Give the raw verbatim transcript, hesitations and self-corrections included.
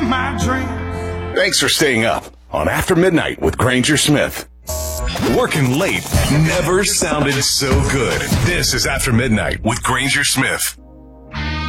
my dreams. Thanks for staying up on After Midnight with Granger Smith. Working late never sounded so good. This is After Midnight with Granger Smith.